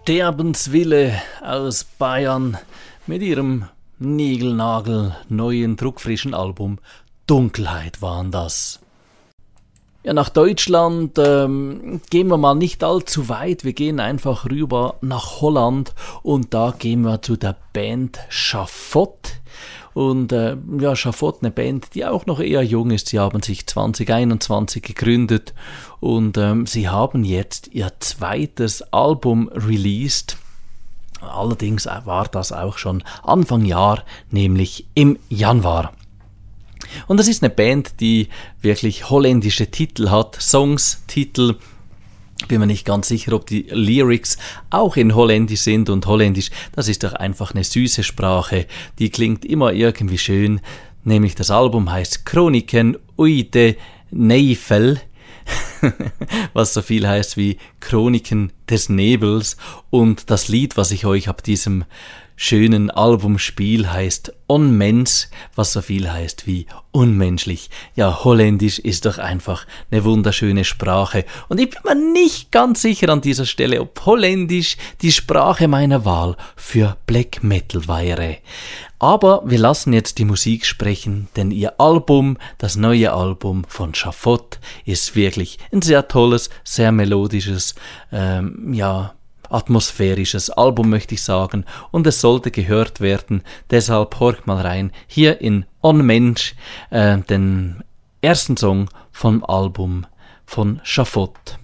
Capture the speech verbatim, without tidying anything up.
Sterbenswille aus Bayern mit ihrem niegelnagel neuen druckfrischen Album Dunkelheit waren das. Ja, nach Deutschland ähm, gehen wir mal nicht allzu weit, wir gehen einfach rüber nach Holland und da gehen wir zu der Band Schafott. Und äh, ja, Schafott, eine Band, die auch noch eher jung ist. Sie haben sich zwanzig einundzwanzig gegründet und ähm, sie haben jetzt ihr zweites Album released. Allerdings war das auch schon Anfang Jahr, nämlich im Januar. Und das ist eine Band, die wirklich holländische Titel hat, Songs, Titel. Bin mir nicht ganz sicher, ob die Lyrics auch in Holländisch sind, und Holländisch, das ist doch einfach eine süße Sprache, die klingt immer irgendwie schön, nämlich das Album heißt Chroniken uit de Nevel, was so viel heißt wie Chroniken des Nebels, und das Lied, was ich euch ab diesem schönen Album spiele, heißt Onmens, was so viel heißt wie unmenschlich. Ja, Holländisch ist doch einfach eine wunderschöne Sprache. Und ich bin mir nicht ganz sicher an dieser Stelle, ob Holländisch die Sprache meiner Wahl für Black Metal wäre. Aber wir lassen jetzt die Musik sprechen, denn ihr Album, das neue Album von Schafott, ist wirklich ein sehr tolles, sehr melodisches, ähm, ja, atmosphärisches Album, möchte ich sagen, und es sollte gehört werden. Deshalb horcht mal rein hier in Onmensch, äh, den ersten Song vom Album von Schafott.